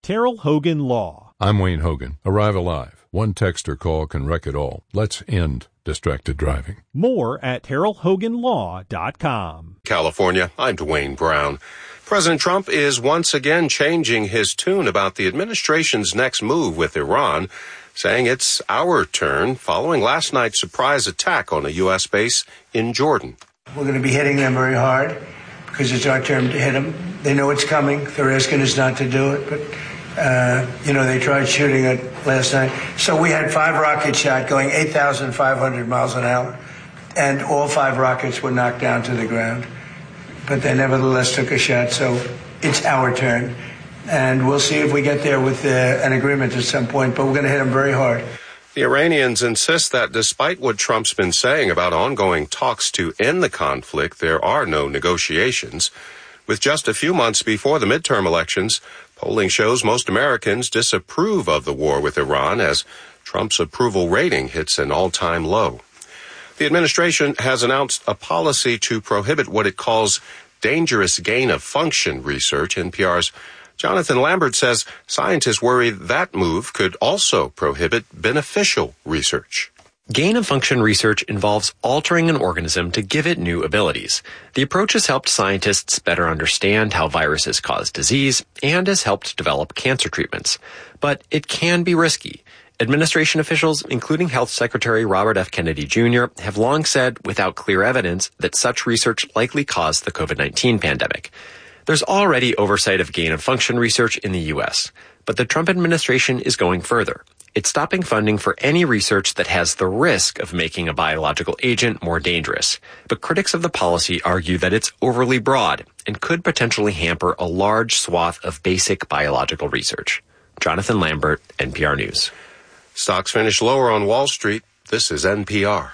Terrell Hogan Law. I'm Wayne Hogan. Arrive alive. One text or call can wreck it all. Let's end distracted driving. More at TerrellHoganLaw.com. California, I'm Dwayne Brown. President Trump is once again changing his tune about the administration's next move with Iran, saying it's our turn following last night's surprise attack on a U.S. base in Jordan. We're going to be hitting them very hard because it's our turn to hit them. They know it's coming. They're asking us not to do it, but they tried shooting it last night. So we had 5 rockets shot going 8,500 miles an hour, and all 5 rockets were knocked down to the ground. But they nevertheless took a shot, so it's our turn. And we'll see if we get there with an agreement at some point, but we're going to hit them very hard. The Iranians insist that despite what Trump's been saying about ongoing talks to end the conflict, there are no negotiations. With just a few months before the midterm elections, polling shows most Americans disapprove of the war with Iran as Trump's approval rating hits an all-time low. The administration has announced a policy to prohibit what it calls dangerous gain-of-function research. NPR's Jonathan Lambert says scientists worry that move could also prohibit beneficial research. Gain-of-function research involves altering an organism to give it new abilities. The approach has helped scientists better understand how viruses cause disease and has helped develop cancer treatments. But it can be risky. Administration officials, including Health Secretary Robert F. Kennedy Jr., have long said, without clear evidence, that such research likely caused the COVID-19 pandemic. There's already oversight of gain-of-function research in the U.S., but the Trump administration is going further. It's stopping funding for any research that has the risk of making a biological agent more dangerous. But critics of the policy argue that it's overly broad and could potentially hamper a large swath of basic biological research. Jonathan Lambert, NPR News. Stocks finished lower on Wall Street. This is NPR.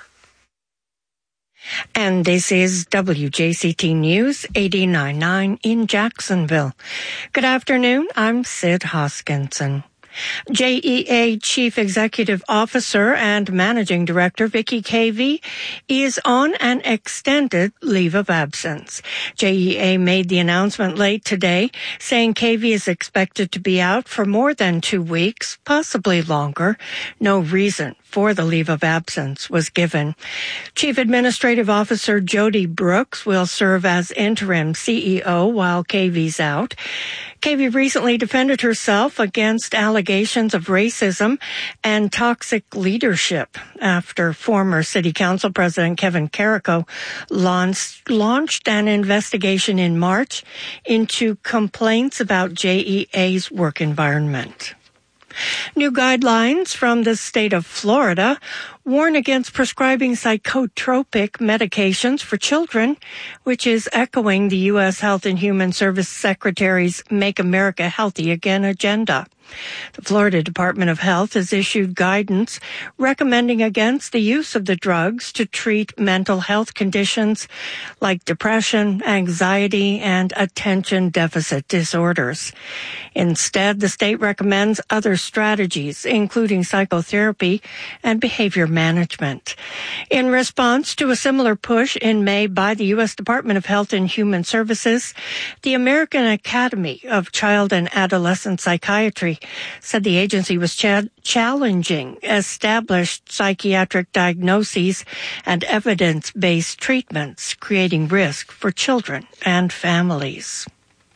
And this is WJCT News 89.9 in Jacksonville. Good afternoon. I'm Sid Hoskinson. JEA Chief Executive Officer and Managing Director Vicki Cavey is on an extended leave of absence. JEA made the announcement late today, saying Cavey is expected to be out for more than 2 weeks, possibly longer. No reason for the leave of absence was given. Chief Administrative Officer Jody Brooks will serve as interim CEO while Cavey's out. Cavey recently defended herself against allegations of racism and toxic leadership after former City Council President Kevin Carrico launched an investigation in March into complaints about JEA's work environment. New guidelines from the state of Florida warn against prescribing psychotropic medications for children, which is echoing the U.S. Health and Human Services Secretary's Make America Healthy Again agenda. The Florida Department of Health has issued guidance recommending against the use of the drugs to treat mental health conditions like depression, anxiety, and attention deficit disorders. Instead, the state recommends other strategies, including psychotherapy and behavior management. In response to a similar push in May by the U.S. Department of Health and Human Services, the American Academy of Child and Adolescent Psychiatry said the agency was challenging established psychiatric diagnoses and evidence-based treatments, creating risk for children and families.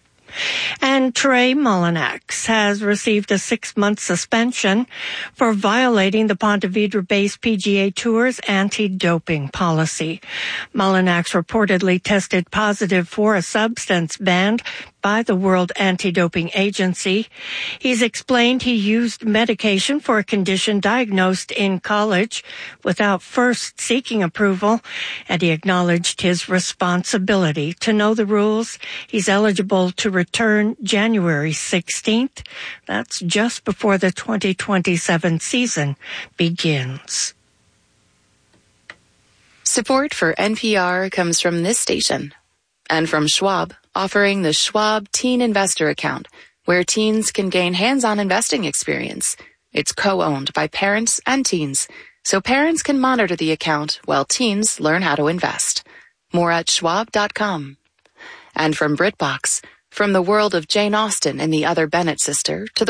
And Trey Mullinax has received a 6-month suspension for violating the Ponte Vedra-based PGA Tour's anti-doping policy. Mullinax reportedly tested positive for a substance banned by the World Anti-Doping Agency. He's explained he used medication for a condition diagnosed in college without first seeking approval, and he acknowledged his responsibility to know the rules. He's eligible to return January 16th. That's just before the 2027 season begins. Support for NPR comes from this station and from Schwab, offering the Schwab Teen Investor Account, where teens can gain hands-on investing experience. It's co-owned by parents and teens, so parents can monitor the account while teens learn how to invest. More at schwab.com. And from BritBox, from the world of Jane Austen and the other Bennett sister to the